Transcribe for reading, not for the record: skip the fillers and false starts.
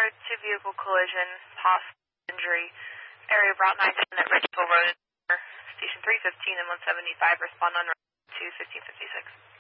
regard to vehicle collision, possible injury, area of Route 910 at Ridgeville Road, Station 315 and 175, respond on to 1556.